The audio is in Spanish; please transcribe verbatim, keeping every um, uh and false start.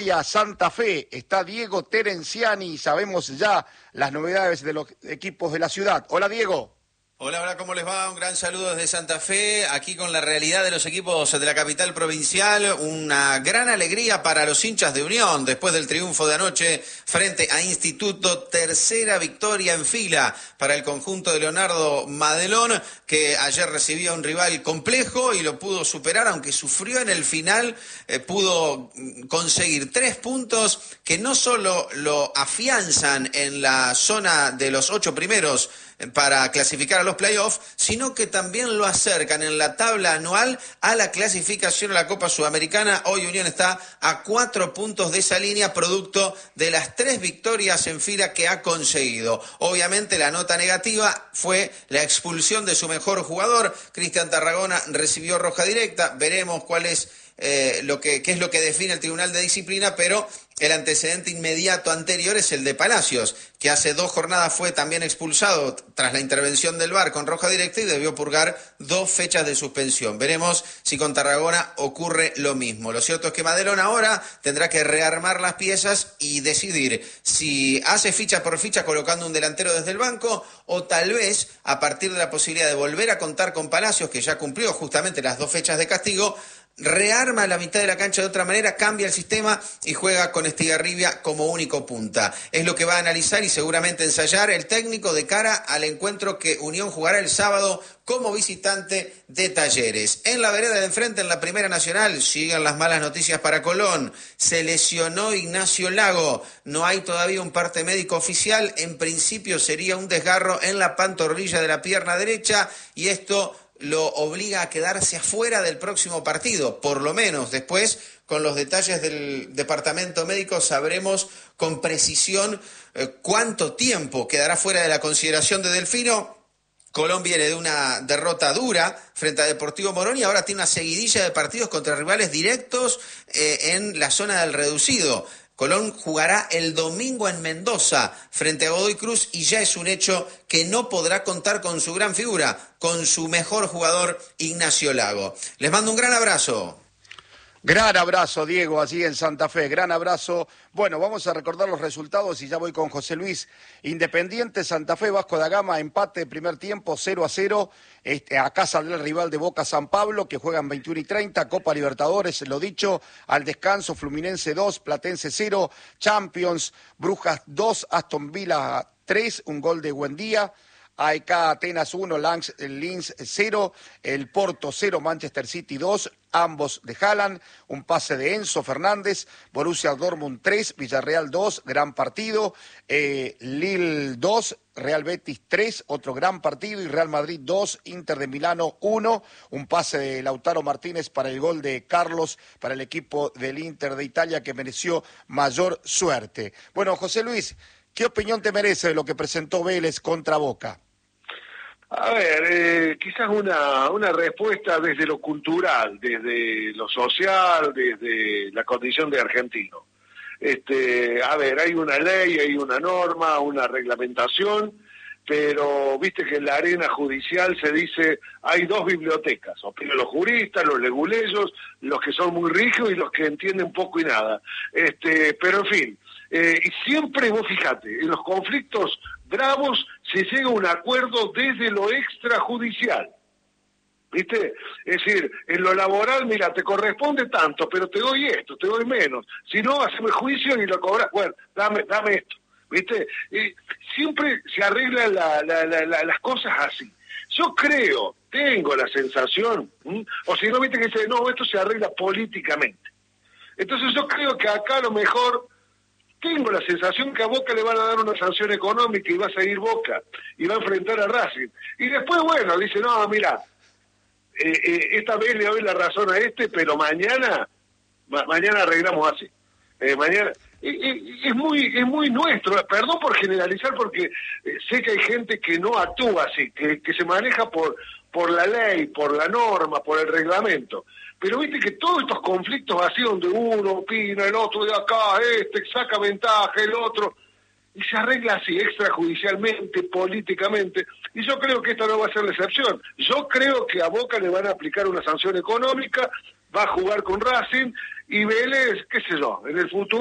A Santa Fe está Diego Terenciani y sabemos ya las novedades de los equipos de la ciudad. Hola, Diego. Hola, hola, ¿cómo les va? Un gran saludo desde Santa Fe, aquí con la realidad de los equipos de la capital provincial. Una gran alegría para los hinchas de Unión después del triunfo de anoche frente a Instituto. Tercera victoria en fila para el conjunto de Leonardo Madelón, que ayer recibía un rival complejo y lo pudo superar, aunque sufrió en el final. Eh, pudo conseguir tres puntos que no solo lo afianzan en la zona de los ocho primeros para clasificar a los playoffs, sino que también lo acercan en la tabla anual a la clasificación a la Copa Sudamericana. Hoy Unión está a cuatro puntos de esa línea, producto de las tres victorias en fila que ha conseguido. Obviamente la nota negativa fue la expulsión de su mejor jugador. Cristian Tarragona recibió roja directa. Veremos cuál es eh, lo que qué es lo que define el Tribunal de Disciplina, pero el antecedente inmediato anterior es el de Palacios, que hace dos jornadas fue también expulsado tras la intervención del V A R con roja directa y debió purgar dos fechas de suspensión. Veremos si con Tarragona ocurre lo mismo. Lo cierto es que Madelón ahora tendrá que rearmar las piezas y decidir si hace ficha por ficha colocando un delantero desde el banco, o tal vez a partir de la posibilidad de volver a contar con Palacios, que ya cumplió justamente las dos fechas de castigo, rearma la mitad de la cancha de otra manera, cambia el sistema y juega con Estigarribia como único punta. Es lo que va a analizar y seguramente ensayar el técnico de cara al encuentro que Unión jugará el sábado como visitante de Talleres. En la vereda de enfrente, en la Primera Nacional, siguen las malas noticias para Colón. Se lesionó Ignacio Lago. No hay todavía un parte médico oficial. En principio sería un desgarro en la pantorrilla de la pierna derecha y esto lo obliga a quedarse afuera del próximo partido, por lo menos. Después, con los detalles del departamento médico, sabremos con precisión eh, cuánto tiempo quedará fuera de la consideración de Delfino. Colón viene de una derrota dura frente a Deportivo Morón y ahora tiene una seguidilla de partidos contra rivales directos eh, en la zona del reducido. Colón jugará el domingo en Mendoza frente a Godoy Cruz y ya es un hecho que no podrá contar con su gran figura, con su mejor jugador Ignacio Lago. Les mando un gran abrazo. Gran abrazo, Diego, allí en Santa Fe, gran abrazo. Bueno, vamos a recordar los resultados y ya voy con José Luis. Independiente, Santa Fe, Vasco da Gama, empate primer tiempo, cero a cero. Este, acá saldrá el rival de Boca, San Pablo, que juegan veintiuno y treinta, Copa Libertadores, lo dicho, al descanso, Fluminense dos, Platense cero, Champions, Brujas dos, Aston Villa tres, un gol de Buendía. A E K Atenas uno, Linz cero, el Porto cero, Manchester City dos, ambos de Haaland, un pase de Enzo Fernández, Borussia Dortmund tres, Villarreal dos, gran partido, eh, Lille dos, Real Betis tres, otro gran partido, y Real Madrid dos, Inter de Milano uno, un pase de Lautaro Martínez para el gol de Carlos, para el equipo del Inter de Italia, que mereció mayor suerte. Bueno, José Luis, ¿qué opinión te merece de lo que presentó Vélez contra Boca? A ver, eh, quizás una, una respuesta desde lo cultural, desde lo social, desde la condición de argentino. Este, a ver, hay una ley, hay una norma, una reglamentación, pero viste que en la arena judicial se dice hay dos bibliotecas, opinan los juristas, los leguleyos, los que son muy rígidos y los que entienden poco y nada. Este, pero en fin, eh, y siempre vos fijate, en los conflictos bravos se llega a un acuerdo desde lo extrajudicial, ¿viste? Es decir, en lo laboral, mira, te corresponde tanto, pero te doy esto, te doy menos, si no, haceme juicio y lo cobras, bueno, dame, dame esto, ¿viste? Y siempre se arreglan la, la, la, la, las cosas así. Yo creo, tengo la sensación, ¿m? o si no, viste que dice, no, esto se arregla políticamente. Entonces yo creo que acá a lo mejor tengo la sensación que a Boca le van a dar una sanción económica y va a seguir Boca y va a enfrentar a Racing. Y después, bueno, dice, no, mira, eh, eh, esta vez le doy la razón a este, pero mañana, ma- mañana arreglamos así. Eh, mañana eh, eh, es muy es muy nuestro, perdón por generalizar porque eh, sé que hay gente que no actúa así, que, que se maneja por, por la ley, por la norma, por el reglamento. Pero viste que todos estos conflictos así donde uno opina, el otro de acá, este saca ventaja, el otro, y se arregla así, extrajudicialmente, políticamente, y yo creo que esta no va a ser la excepción. Yo creo que a Boca le van a aplicar una sanción económica va a jugar con Racing, y Vélez, qué sé yo, en el futuro